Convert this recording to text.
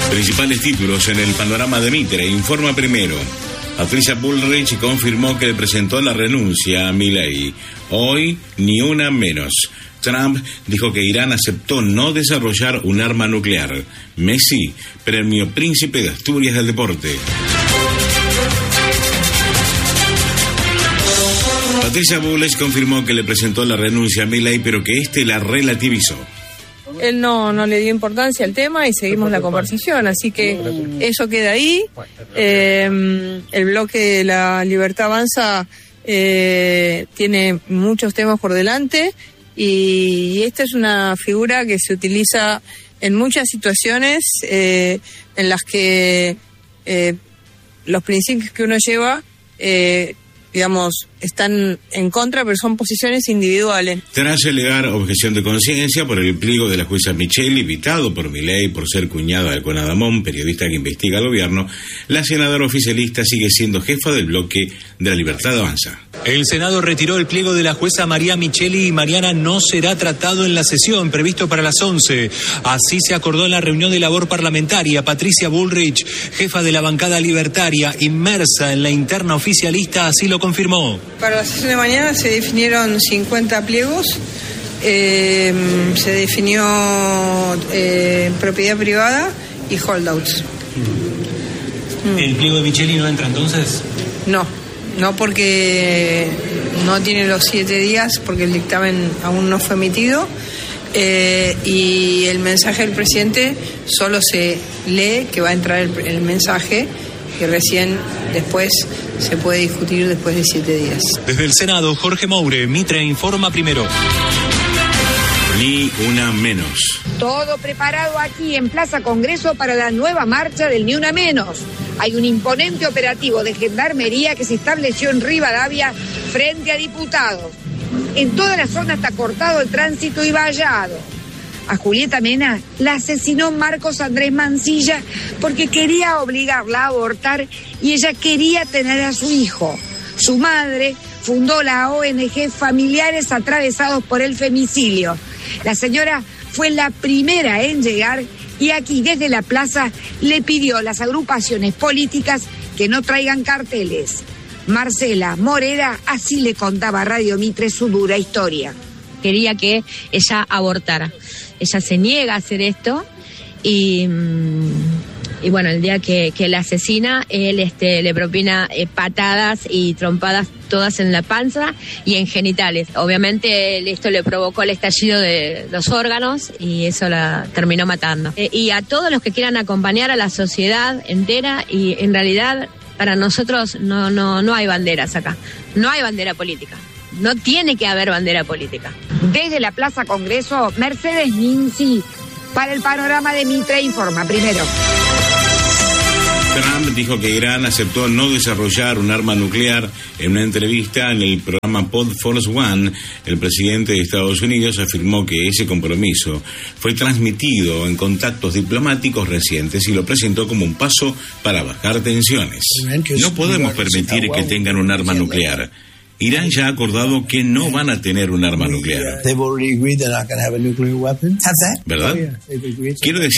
Principales títulos en el panorama de Mitre. Informa primero. Patricia Bullrich confirmó que le presentó la renuncia a Milei. Hoy, ni una menos. Trump dijo que Irán aceptó no desarrollar un arma nuclear. Messi, premio Príncipe de Asturias del deporte. Patricia Bullrich confirmó que le presentó la renuncia a Milei, pero que este la relativizó. Él no le dio importancia al tema y seguimos la conversación, así que eso queda ahí. El bloque de la Libertad Avanza tiene muchos temas por delante y esta es una figura que se utiliza en muchas situaciones en las que los principios que uno lleva digamos, están en contra, pero son posiciones individuales. Tras alegar objeción de conciencia por el pliego de la jueza Micheli, evitado por Milei por ser cuñada de Con Adamón, periodista que investiga al gobierno, la senadora oficialista sigue siendo jefa del bloque de la Libertad Avanza. El Senado retiró el pliego de la jueza María Micheli y mañana no será tratado en la sesión previsto para las 11. Así se acordó en la reunión de labor parlamentaria. Patricia Bullrich, jefa de la bancada libertaria, inmersa en la interna oficialista, así lo confirmó. Para la sesión de mañana se definieron 50 pliegos, se definió propiedad privada y holdouts. ¿El pliego de Micheli no entra entonces? No porque no tiene los 7 días, porque el dictamen aún no fue emitido, y el mensaje del presidente solo se lee que va a entrar el mensaje y recién después se puede discutir después de 7 días. Desde el Senado, Jorge Moure, Mitre informa primero. Ni una menos. Todo preparado aquí en Plaza Congreso para la nueva marcha del Ni Una Menos. Hay un imponente operativo de gendarmería que se estableció en Rivadavia frente a diputados. En toda la zona está cortado el tránsito y vallado. A Julieta Mena la asesinó Marcos Andrés Mancilla porque quería obligarla a abortar y ella quería tener a su hijo. Su madre fundó la ONG Familiares Atravesados por el Femicidio. La señora fue la primera en llegar y aquí desde la plaza le pidió a las agrupaciones políticas que no traigan carteles. Marcela Morera así le contaba a Radio Mitre su dura historia. Quería que ella abortara. Ella se niega a hacer esto y bueno, el día que la asesina, él le propina patadas y trompadas todas en la panza y en genitales. Obviamente esto le provocó el estallido de los órganos y eso la terminó matando. Y a todos los que quieran acompañar a la sociedad entera, y en realidad para nosotros no hay banderas acá, no hay bandera política. No tiene que haber bandera política. Desde la Plaza Congreso, Mercedes Ninzi, para el panorama de Mitre informa primero. Trump dijo que Irán aceptó no desarrollar un arma nuclear. En una entrevista en el programa Pod Force One, el presidente de Estados Unidos afirmó que ese compromiso fue transmitido en contactos diplomáticos recientes y lo presentó como un paso para bajar tensiones. No podemos permitir que tengan un arma nuclear. Irán ya ha acordado que no van a tener un arma nuclear. ¿Verdad? Quiero decir